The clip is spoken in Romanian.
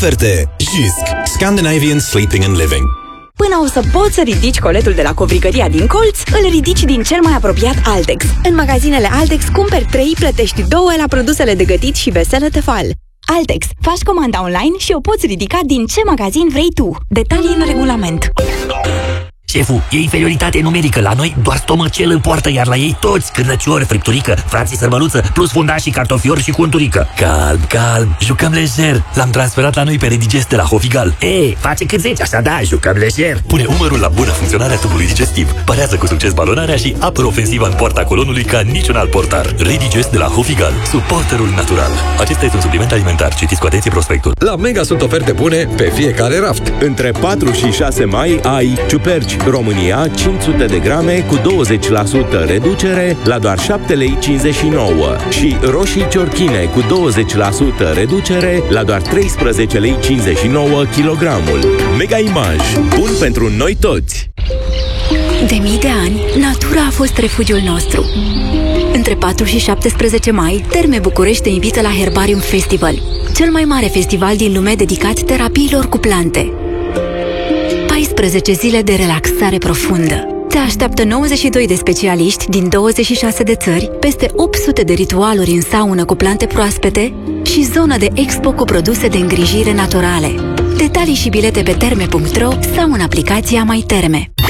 Oferte JISC, Scandinavian Sleeping and Living. Până o să poți să ridici coletul de la covrigăria din colț, îl ridici din cel mai apropiat Altex. În magazinele Altex cumperi 3, plătești 2 la produsele de gătit și veselă Tefal. Altex. Faci comanda online și o poți ridica din ce magazin vrei tu. Detalii în regulament. Șeful, e inferioritate numerică. La noi doar stomacel îl poartă, iar la ei toți cârnăciori, fripturică, frații sărbăluță, plus fundași, cartofiori și cunturică. Calm, calm, jucăm lejer. L-am transferat la noi pe Redigest de la Hofigal. Face cât 10, așa da, jucăm lejer. Pune umărul la bună funcționare a tubului digestiv. Parează cu succes balonarea și apără ofensiva în poarta colonului ca niciun alt portar. Redigest de la Hofigal, suporterul natural. Acesta este un supliment alimentar. Citiți cu atenție prospectul. La Mega sunt oferte bune pe fiecare raft. Între 4 și 6 mai ai ciuperci România 500 de grame cu 20% reducere la doar 7,59 lei și roșii ciorchine cu 20% reducere la doar 13,59 lei kilogramul. Mega Image, bun pentru noi toți! De mii de ani, natura a fost refugiul nostru. Între 4 și 17 mai, Terme București te invită la Herbarium Festival, cel mai mare festival din lume dedicat terapiilor cu plante. 14 zile de relaxare profundă. Te așteaptă 92 de specialiști din 26 de țări, peste 800 de ritualuri în saună cu plante proaspete și zonă de expo cu produse de îngrijire naturale. Detalii și bilete pe terme.ro sau în aplicația My Terme.